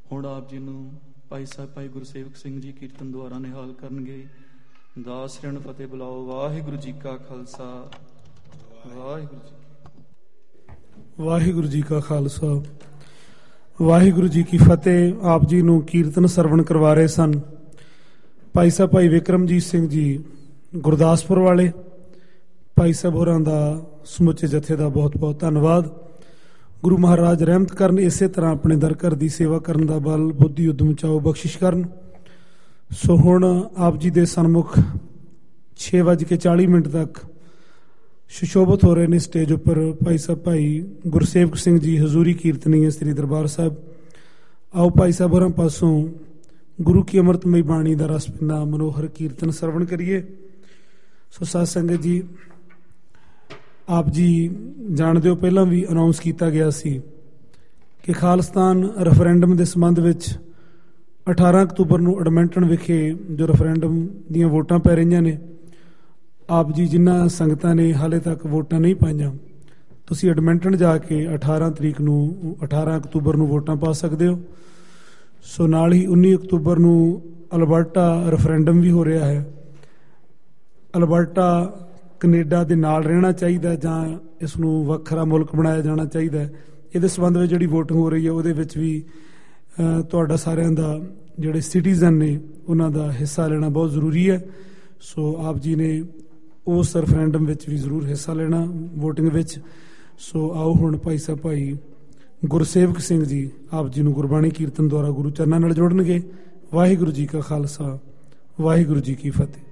ਹੁਣ ਆਪ ਜੀ ਨੂੰ ਭਾਈ ਸਾਹਿਬ ਭਾਈ ਗੁਰਸੇਵਕ ਸਿੰਘ ਜੀ ਕੀਰਤਨ ਦੁਆਰਾ ਨਿਹਾਲ ਕਰਨਗੇ। ਦਾਸ ਰਣ ਫਤਿਹ ਬੁਲਾਓ। ਵਾਹਿਗੁਰੂ ਜੀ ਕਾ ਖਾਲਸਾ, ਵਾਹਿਗੁਰੂ ਜੀ ਵਾਹਿਗੁਰੂ ਜੀ ਕਾ ਖਾਲਸਾ, ਵਾਹਿਗੁਰੂ ਜੀ ਕੀ ਫਤਿਹ। ਆਪ ਜੀ ਨੂੰ ਕੀਰਤਨ ਸਰਵਣ ਕਰਵਾ ਰਹੇ ਸਨ ਭਾਈ ਸਾਹਿਬ ਭਾਈ ਵਿਕਰਮਜੀਤ ਸਿੰਘ ਜੀ ਗੁਰਦਾਸਪੁਰ ਵਾਲੇ। ਭਾਈ ਸਾਹਿਬ ਹੋਰਾਂ ਦਾ ਸਮੁੱਚੇ ਜਥੇ ਦਾ ਬਹੁਤ ਬਹੁਤ ਧੰਨਵਾਦ। ਗੁਰੂ ਮਹਾਰਾਜ ਰਹਿਮਤ ਕਰਨ, ਇਸੇ ਤਰ੍ਹਾਂ ਆਪਣੇ ਦਰ ਘਰ ਦੀ ਸੇਵਾ ਕਰਨ ਦਾ ਬਲ ਬੁੱਧੀ ਉਦਮ ਚਾਓ ਬਖਸ਼ਿਸ਼ ਕਰਨ। ਸੋ ਹੁਣ ਆਪ ਜੀ ਦੇ ਸਨਮੁਖ 6:40 ਤੱਕ ਸੁਸ਼ੋਭਿਤ ਹੋ ਰਹੇ ਨੇ ਸਟੇਜ ਉੱਪਰ ਭਾਈ ਸਾਹਿਬ ਭਾਈ ਗੁਰਸੇਵਕ ਸਿੰਘ ਜੀ ਹਜ਼ੂਰੀ ਕੀਰਤਨੀਏ ਸ੍ਰੀ ਦਰਬਾਰ ਸਾਹਿਬ। ਆਓ ਭਾਈ ਸਾਹਿਬ ਹੋਰਾਂ ਪਾਸੋਂ ਗੁਰੂ ਕੀ ਅੰਮ੍ਰਿਤਮਈ ਬਾਣੀ ਦਾ ਰਸ ਪਿੰਨਾ ਮਨੋਹਰ ਕੀਰਤਨ ਸਰਵਣ ਕਰੀਏ। ਸੋ ਸਾਧ ਸੰਗਤ ਜੀ, ਆਪ ਜੀ ਜਾਣਦੇ ਹੋ, ਪਹਿਲਾਂ ਵੀ ਅਨਾਉਂਸ ਕੀਤਾ ਗਿਆ ਸੀ ਕਿ ਖਾਲਿਸਤਾਨ ਰੈਫਰੈਂਡਮ ਦੇ ਸੰਬੰਧ ਵਿੱਚ 18 ਅਕਤੂਬਰ ਨੂੰ ਐਡਮਿੰਟਨ ਵਿਖੇ ਜੋ ਰੈਫਰੈਂਡਮ ਦੀਆਂ ਵੋਟਾਂ ਪੈ ਰਹੀਆਂ ਨੇ, ਆਪ ਜੀ ਜਿਨ੍ਹਾਂ ਸੰਗਤਾਂ ਨੇ ਹਾਲੇ ਤੱਕ ਵੋਟਾਂ ਨਹੀਂ ਪਾਈਆਂ, ਤੁਸੀਂ ਐਡਮਿੰਟਨ ਜਾ ਕੇ 18 ਅਕਤੂਬਰ ਨੂੰ ਵੋਟਾਂ ਪਾ ਸਕਦੇ ਹੋ। ਸੋ ਨਾਲ ਹੀ 19 ਅਕਤੂਬਰ ਨੂੰ ਅਲਬਰਟਾ ਰੈਫਰੈਂਡਮ ਵੀ ਹੋ ਰਿਹਾ ਹੈ। ਅਲਬਰਟਾ ਕੈਨੇਡਾ ਦੇ ਨਾਲ ਰਹਿਣਾ ਚਾਹੀਦਾ ਜਾਂ ਇਸ ਨੂੰ ਵੱਖਰਾ ਮੁਲਕ ਬਣਾਇਆ ਜਾਣਾ ਚਾਹੀਦਾ ਹੈ, ਇਹਦੇ ਸੰਬੰਧ ਵਿੱਚ ਜਿਹੜੀ ਵੋਟਿੰਗ ਹੋ ਰਹੀ ਹੈ ਉਹਦੇ ਵਿੱਚ ਵੀ ਤੁਹਾਡਾ ਸਾਰਿਆਂ ਦਾ ਜਿਹੜੇ ਸਿਟੀਜ਼ਨ ਨੇ ਉਹਨਾਂ ਦਾ ਹਿੱਸਾ ਲੈਣਾ ਬਹੁਤ ਜ਼ਰੂਰੀ ਹੈ। ਸੋ ਆਪ ਜੀ ਨੇ ਉਸ ਰੈਫਰੈਂਡਮ ਵਿੱਚ ਵੀ ਜ਼ਰੂਰ ਹਿੱਸਾ ਲੈਣਾ ਵੋਟਿੰਗ ਵਿੱਚ। ਸੋ ਆਓ ਹੁਣ ਭਾਈ ਸਾਹਿਬ ਭਾਈ ਗੁਰਸੇਵਕ ਸਿੰਘ ਜੀ ਆਪ ਜੀ ਨੂੰ ਗੁਰਬਾਣੀ ਕੀਰਤਨ ਦੁਆਰਾ ਗੁਰੂ ਚਰਨਾਂ ਨਾਲ ਜੋੜਨਗੇ। ਵਾਹਿਗੁਰੂ ਜੀ ਕਾ ਖਾਲਸਾ, ਵਾਹਿਗੁਰੂ ਜੀ ਕੀ ਫਤਿਹ।